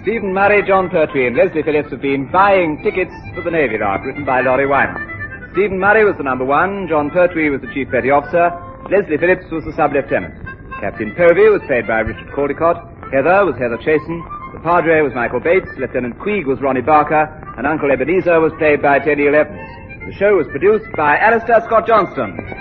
Stephen Murray, John Pertwee, and Leslie Phillips have been buying tickets for the Navy Lark, written by Laurie Wyman. Stephen Murray was the number one, John Pertwee was the chief petty officer, Leslie Phillips was the sub-lieutenant. Captain Povey was played by Richard Caldecott, Heather was Heather Chasen, the Padre was Michael Bates, Lieutenant Queeg was Ronnie Barker, and Uncle Ebenezer was played by Teddy Evans. The show was produced by Alistair Scott Johnston.